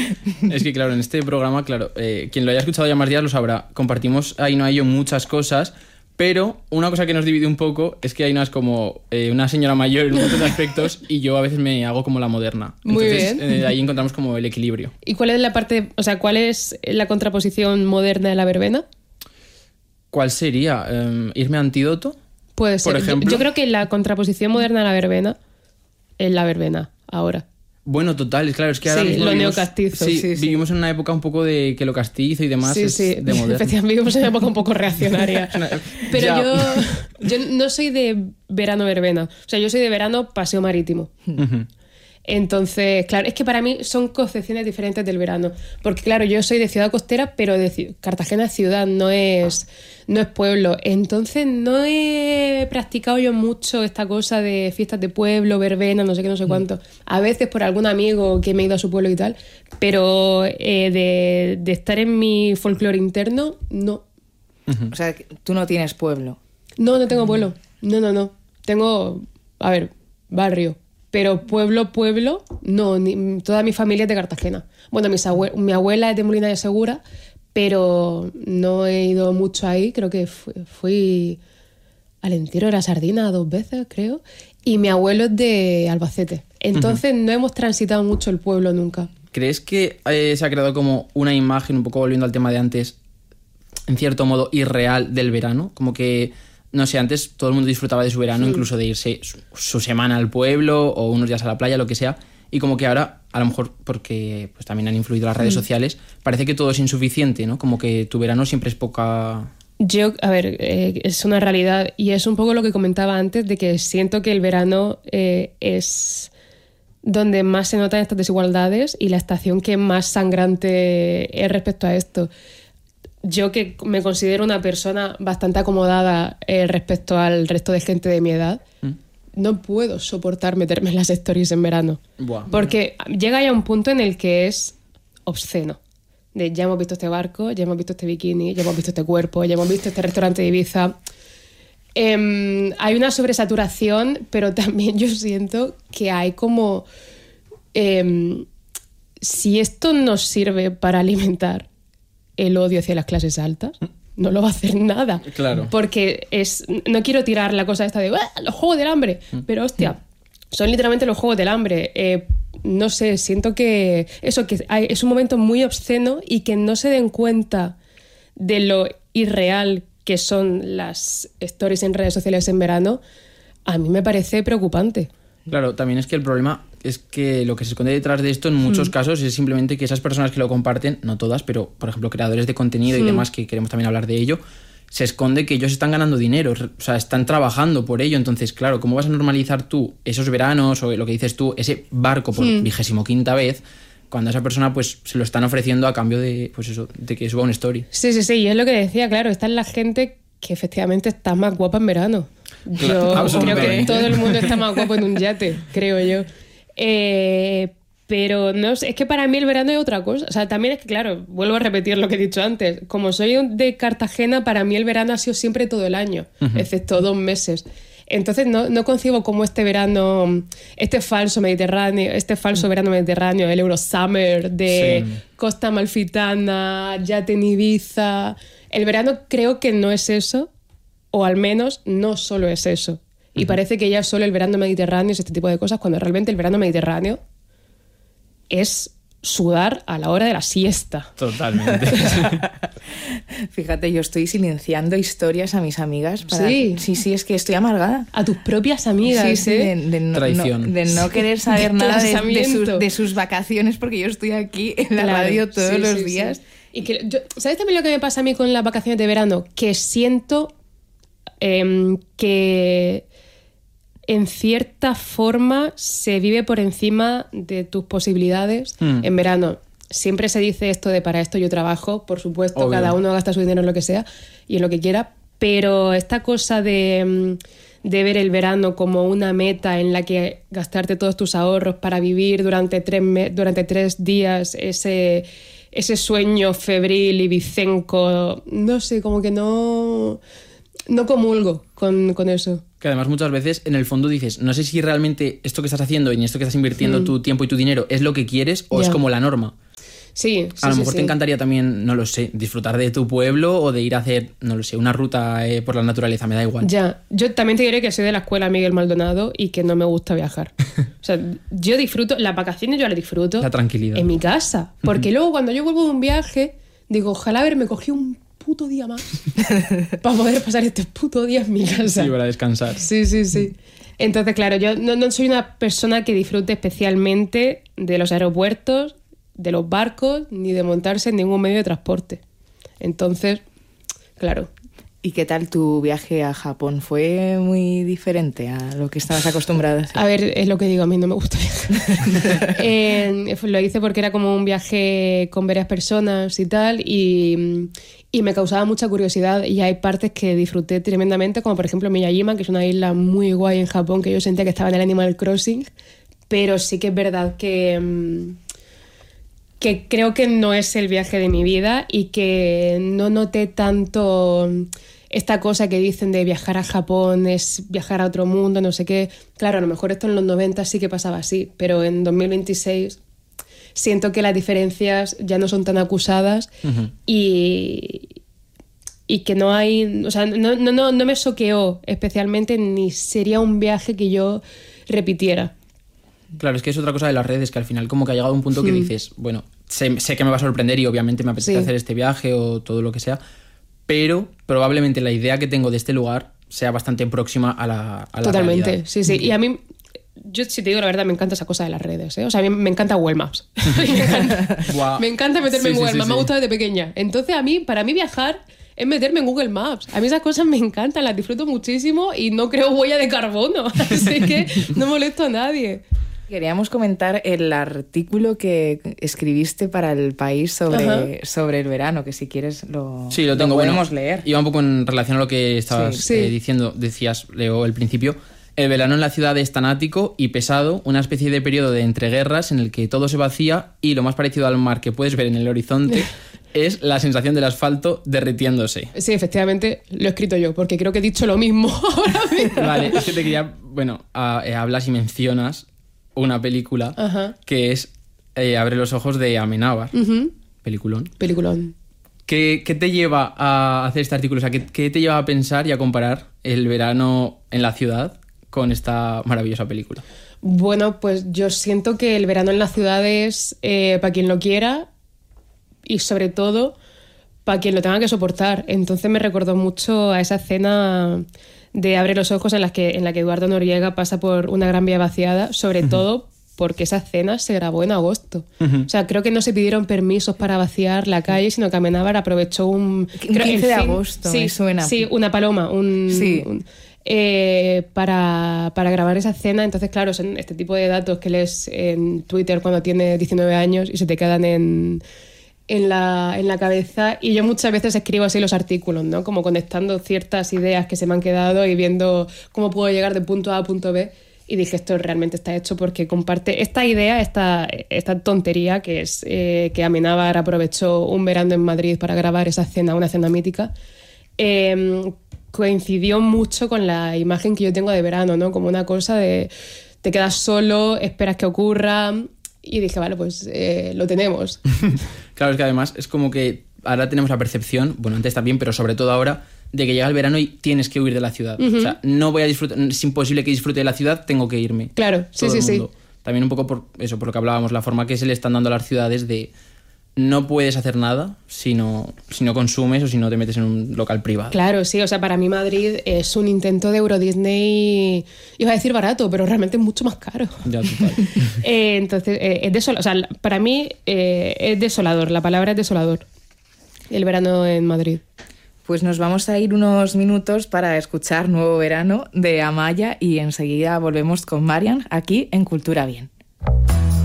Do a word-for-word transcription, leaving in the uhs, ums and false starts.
Es que claro, en este programa, claro, eh, quien lo haya escuchado ya más días lo sabrá. Compartimos Ainhoa y yo muchas cosas, pero una cosa que nos divide un poco es que Ainhoa es como eh, una señora mayor en muchos aspectos y yo a veces me hago como la moderna. Muy Entonces, bien. Eh, ahí encontramos como el equilibrio. ¿Y cuál es la parte, o sea, cuál es la contraposición moderna de la verbena? ¿Cuál sería? Eh, ¿Irme a Antídoto? Puede ser. Por ejemplo. Yo, yo creo que la contraposición moderna de la verbena es la verbena ahora. Bueno, total, es claro, es que ahora Sí, mismo lo vivimos- neocastizo, Sí, sí, sí. vivimos en una época un poco de que lo castizo y demás Sí, es sí, de moderno. efectivamente vivimos en una época un poco reaccionaria. Pero Ya. yo, yo no soy de verano verbena, o sea, yo soy de verano paseo marítimo. Ujú. Entonces, claro, es que para mí son concepciones diferentes del verano. Porque, claro, yo soy de ciudad costera, pero de ci- Cartagena es ciudad, no es, no es pueblo. Entonces, no he practicado yo mucho esta cosa de fiestas de pueblo, verbena, no sé qué, no sé cuánto. A veces por algún amigo que me he ido a su pueblo y tal, pero eh, de, de estar en mi folclore interno, no. O sea, que tú no tienes pueblo. No, no tengo pueblo. No, no, no. Tengo, a ver, barrio. Pero pueblo, pueblo, no. Ni, toda mi familia es de Cartagena. Bueno, mis abue- mi abuela es de Molina de Segura, pero no he ido mucho ahí. Creo que fui, fui al Entierro de la Sardina dos veces, creo. Y mi abuelo es de Albacete. Entonces no hemos transitado mucho el pueblo nunca. ¿Crees que eh, se ha creado como una imagen, un poco volviendo al tema de antes, en cierto modo irreal del verano? Como que, no sé, antes todo el mundo disfrutaba de su verano, Sí. incluso de irse su, su semana al pueblo o unos días a la playa, lo que sea. Y como que ahora, a lo mejor porque pues también han influido las redes Mm. sociales, parece que todo es insuficiente, ¿no? Como que tu verano siempre es poca... Yo, a ver, eh, es una realidad y es un poco lo que comentaba antes de que siento que el verano eh, es donde más se notan estas desigualdades y la estación que más sangrante es respecto a esto. Yo que me considero una persona bastante acomodada eh, respecto al resto de gente de mi edad, ¿Mm? no puedo soportar meterme en las stories en verano. Buah. Porque llega ya un punto en el que es obsceno. De ya hemos visto este barco, ya hemos visto este bikini, ya hemos visto este cuerpo, ya hemos visto este restaurante de Ibiza. Em, hay una sobresaturación, pero también yo siento que hay como... em, si esto nos sirve para alimentar el odio hacia las clases altas, no lo va a hacer nada. Claro. Porque es, no quiero tirar la cosa esta de "¡Ah, los juegos del hambre", pero hostia, son literalmente los juegos del hambre. Eh, no sé, siento que eso, que hay, es un momento muy obsceno y que no se den cuenta de lo irreal que son las stories en redes sociales en verano, a mí me parece preocupante. Claro, también es que el problema es que lo que se esconde detrás de esto en muchos Mm. casos es simplemente que esas personas que lo comparten, no todas, pero por ejemplo creadores de contenido y Mm. demás, que queremos también hablar de ello, se esconde que ellos están ganando dinero, o sea, están trabajando por ello. Entonces, claro, ¿cómo vas a normalizar tú esos veranos o lo que dices tú, ese barco por Mm. vigésimo quinta vez, cuando a esa persona pues se lo están ofreciendo a cambio de, pues eso, de que suba una story? Sí, sí, sí, y es lo que decía, claro, está en la gente que efectivamente está más guapa en verano. Yo Claro, creo que absolutamente. todo el mundo está más guapo en un yate, creo yo. Eh, pero no sé, es que para mí el verano es otra cosa. O sea, también es que, claro, vuelvo a repetir lo que he dicho antes. Como soy de Cartagena, para mí el verano ha sido siempre todo el año, Ujú. excepto dos meses. Entonces no, no concibo como este verano, este falso mediterráneo, este falso verano mediterráneo, el Eurosummer de Sí. Costa Amalfitana, yate en Ibiza. El verano creo que no es eso, o al menos no solo es eso. Y Ujú. parece que ya solo el verano mediterráneo es este tipo de cosas, cuando realmente el verano mediterráneo es sudar a la hora de la siesta. Totalmente. Fíjate, yo estoy silenciando historias a mis amigas. Para... Sí. Sí, sí, es que estoy amargada. A tus propias amigas, Sí, sí, ¿eh? de, de no, Traición. no- de no querer saber nada de, de, sus, Desplazamiento. de sus vacaciones porque yo estoy aquí en la Claro, radio todos sí, los sí, días. sí. Y que yo, ¿sabes también lo que me pasa a mí con las vacaciones de verano? Que siento em, que en cierta forma se vive por encima de tus posibilidades Mm. en verano. Siempre se dice esto de para esto yo trabajo, por supuesto, Obvio. cada uno gasta su dinero en lo que sea y en lo que quiera, pero esta cosa de, mm, de ver el verano como una meta en la que gastarte todos tus ahorros para vivir durante tres, me- durante tres días ese, ese sueño febril y vicenco, no sé, como que no, no comulgo con, con eso. Que además muchas veces en el fondo dices, no sé si realmente esto que estás haciendo y en esto que estás invirtiendo Mm. tu tiempo y tu dinero es lo que quieres o Ya. es como la norma. Sí, sí, A lo sí, mejor sí. te encantaría también, no lo sé, disfrutar de tu pueblo o de ir a hacer, no lo sé, una ruta eh, por la naturaleza, me da igual. Ya, yo también te diré que soy de la escuela Miguel Maldonado y que no me gusta viajar. O sea, yo disfruto, las vacaciones yo las disfruto La tranquilidad. en mi casa. Porque luego cuando yo vuelvo de un viaje, digo, ojalá haberme cogido un puto día más para poder pasar este puto día en mi casa. Sí, para descansar. Sí, sí, sí. Entonces, claro, yo no, no soy una persona que disfrute especialmente de los aeropuertos, de los barcos, ni de montarse en ningún medio de transporte. Entonces, claro. ¿Y qué tal tu viaje a Japón? ¿Fue muy diferente a lo que estabas acostumbrada a hacer? A ver, es lo que digo, a mí no me gusta viajar. eh, lo hice porque era como un viaje con varias personas y tal, y, y me causaba mucha curiosidad. Y hay partes que disfruté tremendamente, como por ejemplo Miyajima, que es una isla muy guay en Japón, que yo sentía que estaba en el Animal Crossing, pero sí que es verdad que... que creo que no es el viaje de mi vida y que no noté tanto esta cosa que dicen de viajar a Japón es viajar a otro mundo, no sé qué. Claro, a lo mejor esto en los noventa sí que pasaba así, pero en dos mil veintiséis siento que las diferencias ya no son tan acusadas. Uh-huh. y, y que no hay... O sea, no, no, no, no me choqueó especialmente, ni sería un viaje que yo repitiera. Claro, es que es otra cosa de las redes, que al final como que ha llegado un punto que hmm. dices, bueno, sé, sé que me va a sorprender y obviamente me apetece sí. hacer este viaje o todo lo que sea, pero probablemente la idea que tengo de este lugar sea bastante próxima a la, a la Totalmente, realidad. sí, sí. Y a mí, yo si te digo la verdad, me encanta esa cosa de las redes, ¿eh? O sea, a mí me encanta Google Maps. me, encanta, wow. me encanta meterme sí, en Google sí, Maps, sí, me ha gustado desde pequeña. Entonces a mí, para mí viajar es meterme en Google Maps. A mí esas cosas me encantan, las disfruto muchísimo y no creo huella de carbono, así que no molesto a nadie. Queríamos comentar el artículo que escribiste para El País sobre, sobre el verano, que si quieres lo, sí, lo, tengo. lo podemos bueno, leer. Iba un poco en relación a lo que estabas sí, eh, sí. diciendo, decías, leo el principio. El verano en la ciudad es tanático y pesado, una especie de periodo de entreguerras en el que todo se vacía y lo más parecido al mar que puedes ver en el horizonte es la sensación del asfalto derritiéndose. Sí, efectivamente, lo he escrito yo, porque creo que he dicho lo mismo ahora mismo. Vale, es que te quería... Bueno, a, eh, hablas y mencionas una película uh-huh. que es eh, Abre los ojos de Amenábar. Uh-huh. Peliculón. Peliculón. ¿Qué, ¿Qué te lleva a hacer este artículo? O sea, ¿qué, ¿qué te lleva a pensar y a comparar el verano en la ciudad con esta maravillosa película? Bueno, pues yo siento que el verano en la ciudad es eh, para quien lo quiera y sobre todo para quien lo tenga que soportar. Entonces me recordó mucho a esa escena de Abre los ojos en la que, en la que Eduardo Noriega pasa por una gran vía vaciada, sobre uh-huh. todo porque esa escena se grabó en agosto. Uh-huh. O sea, creo que no se pidieron permisos para vaciar la calle, sino que Amenábar aprovechó un... quince creo, de agosto, sí, me suena. Sí, una paloma, un... Sí. un eh, para, para grabar esa escena. Entonces, claro, son este tipo de datos que lees en Twitter cuando tienes diecinueve años y se te quedan en... En la, en la cabeza, y yo muchas veces escribo así los artículos, ¿no? Como conectando ciertas ideas que se me han quedado y viendo cómo puedo llegar de punto A a punto B, y dije, esto realmente está hecho porque comparte esta idea, esta, esta tontería que es eh, que Amenábar aprovechó un verano en Madrid para grabar esa escena, una escena mítica, eh, coincidió mucho con la imagen que yo tengo de verano, ¿no? Como una cosa de te quedas solo, esperas que ocurra. Y dije, vale, pues eh, lo tenemos. Claro, es que además es como que ahora tenemos la percepción, bueno, antes también, pero sobre todo ahora, de que llega el verano y tienes que huir de la ciudad. Uh-huh. O sea, no voy a disfrutar, es imposible que disfrute de la ciudad, tengo que irme. Claro, sí, sí, sí. También un poco por eso, por lo que hablábamos, la forma que se le están dando a las ciudades de no puedes hacer nada si no, si no consumes o si no te metes en un local privado. Claro, sí, o sea, para mí Madrid es un intento de Euro Disney, iba a decir barato, pero realmente es mucho más caro. Ya, total. eh, entonces, eh, es desol- o sea, para mí eh, es desolador, la palabra es desolador, el verano en Madrid. Pues nos vamos a ir unos minutos para escuchar Nuevo Verano de Amaya y enseguida volvemos con Marian aquí en Cultura Bien.